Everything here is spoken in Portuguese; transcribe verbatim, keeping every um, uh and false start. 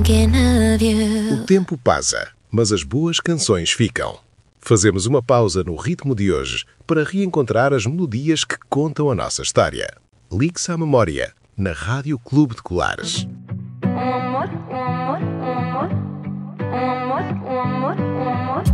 O tempo passa, mas as boas canções ficam. Fazemos uma pausa no ritmo de hoje para reencontrar as melodias que contam a nossa história. Ligue-se à memória, na Rádio Clube de Colares. Um amor, um amor, um amor, um amor, um amor, um amor.